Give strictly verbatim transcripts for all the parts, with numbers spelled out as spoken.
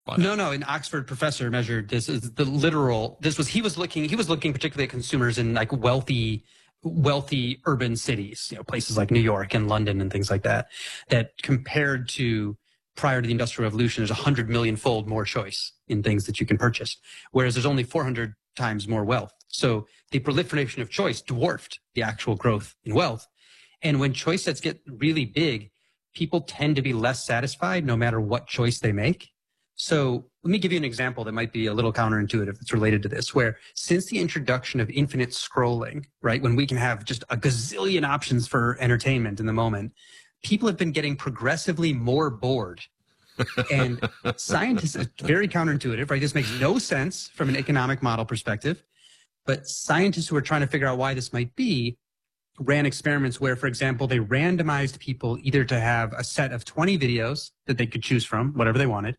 No, no. An Oxford professor measured this is the literal. This was he was looking. He was looking particularly at consumers in like wealthy, wealthy urban cities, you know, places like New York and London and things like that. That compared to prior to the Industrial Revolution, there's a hundred million fold more choice in things that you can purchase, whereas there's only four hundred times more wealth. So the proliferation of choice dwarfed the actual growth in wealth. And when choice sets get really big, people tend to be less satisfied no matter what choice they make. So let me give you an example that might be a little counterintuitive that's related to this, where since the introduction of infinite scrolling, right, when we can have just a gazillion options for entertainment in the moment, people have been getting progressively more bored. And scientists, it's very counterintuitive, right? This makes no sense from an economic model perspective. But scientists who are trying to figure out why this might be ran experiments where, for example, they randomized people either to have a set of twenty videos that they could choose from, whatever they wanted,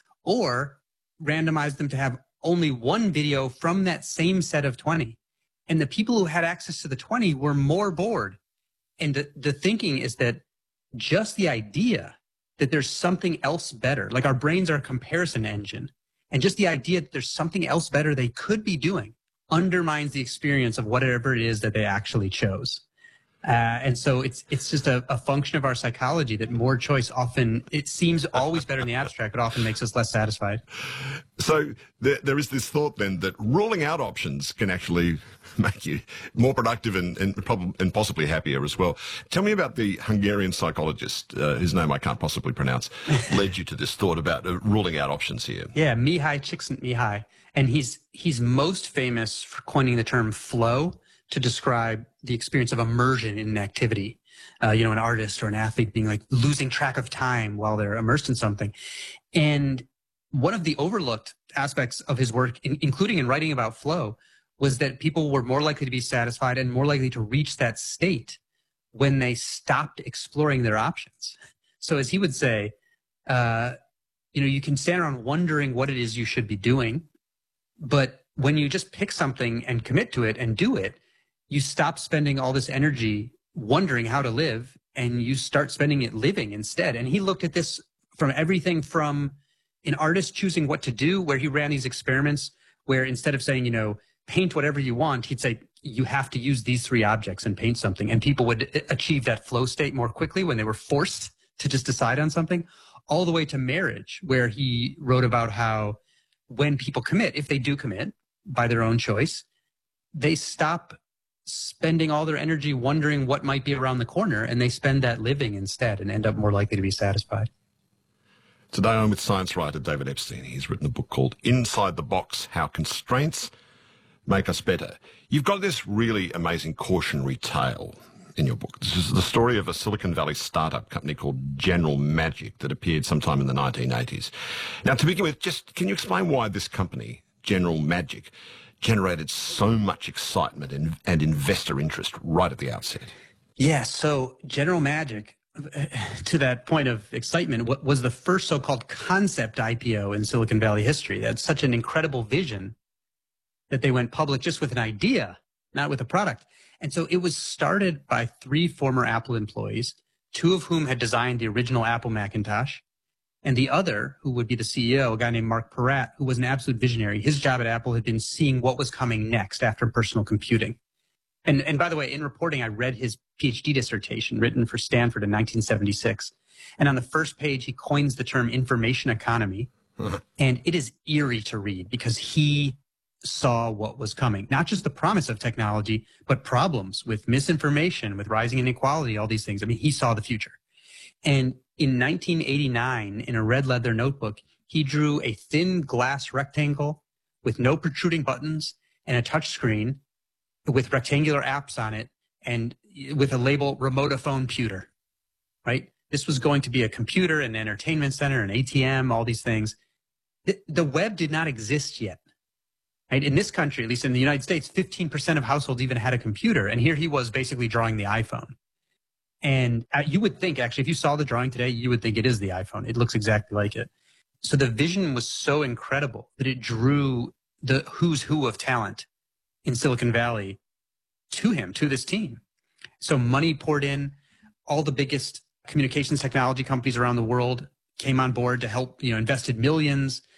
or randomized them to have only one video from that same set of twenty. And the people who had access to the twenty were more bored. And the, the thinking is that just the idea that there's something else better, like our brains are a comparison engine, and just the idea that there's something else better they could be doing undermines the experience of whatever it is that they actually chose. Uh, and so it's it's just a, a function of our psychology that more choice often, it seems always better in the abstract, but often makes us less satisfied. So there, there is this thought then that ruling out options can actually make you more productive and, and, probably, and possibly happier as well. Tell me about the Hungarian psychologist, uh, whose name I can't possibly pronounce, led you to this thought about uh, ruling out options here. Yeah, Mihai Csikszentmihalyi. And he's he's most famous for coining the term flow to describe the experience of immersion in an activity. Uh, you know, an artist or an athlete being like losing track of time while they're immersed in something. And one of the overlooked aspects of his work, in, including in writing about flow, was that people were more likely to be satisfied and more likely to reach that state when they stopped exploring their options. So as he would say, uh, you know, you can stand around wondering what it is you should be doing, but when you just pick something and commit to it and do it, you stop spending all this energy wondering how to live, and you start spending it living instead. And he looked at this from everything from an artist choosing what to do, where he ran these experiments where instead of saying, you know, paint whatever you want, he'd say, you have to use these three objects and paint something. And people would achieve that flow state more quickly when they were forced to just decide on something, all the way to marriage, where he wrote about how when people commit, if they do commit by their own choice, they stop spending all their energy wondering what might be around the corner, and they spend that living instead and end up more likely to be satisfied. Today I'm with science writer David Epstein. He's written a book called Inside the Box, How Constraints Make Us Better. You've got this really amazing cautionary tale in your book. This is the story of a Silicon Valley startup company called General Magic that appeared sometime in the nineteen eighties. Now, to begin with, just can you explain why this company, General Magic, generated so much excitement and, and investor interest right at the outset? Yeah, so General Magic, to that point of excitement, what was the first so-called concept I P O in Silicon Valley history. That's such an incredible vision that they went public just with an idea, not with a product. And so it was started by three former Apple employees, two of whom had designed the original Apple Macintosh, and the other, who would be the C E O, a guy named Mark Peratt, who was an absolute visionary. His job at Apple had been seeing what was coming next after personal computing. And, and by the way, in reporting, I read his PhD dissertation written for Stanford in nineteen seventy-six. And on the first page, he coins the term information economy. And it is eerie to read because he saw what was coming. Not just the promise of technology, but problems with misinformation, with rising inequality, all these things. I mean, he saw the future. And in nineteen eighty-nine, in a red leather notebook, he drew a thin glass rectangle with no protruding buttons and a touch screen with rectangular apps on it and with a label remotophone pewter, right? This was going to be a computer, an entertainment center, an A T M, all these things. The, the web did not exist yet. Right? In this country, at least in the United States, fifteen percent of households even had a computer. And here he was basically drawing the iPhone. And uh, you would think, actually, if you saw the drawing today, you would think it is the iPhone. It looks exactly like it. So the vision was so incredible that it drew the who's who of talent in Silicon Valley to him, to this team. So money poured in. All the biggest communications technology companies around the world came on board to help, you know, invested millions